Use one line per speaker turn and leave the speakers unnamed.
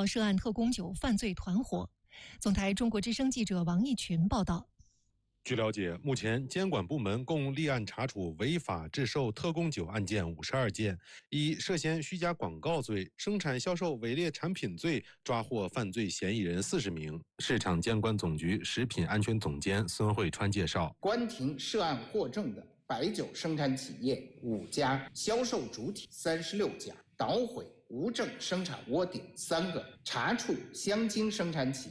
到涉案特供酒犯罪团伙。总台中国之声记者王义群报道。
据了解，目前监管部门共立案查处违法制售特供酒案件52件，以涉嫌虚假广告罪、生产销售伪劣产品罪抓获犯罪嫌疑人40名。市场监管总局食品安全总监孙慧川介绍，
关停涉案获证的白酒生产企业5家，销售主体36家，捣毁无证生产窝点3个，查处香精生产企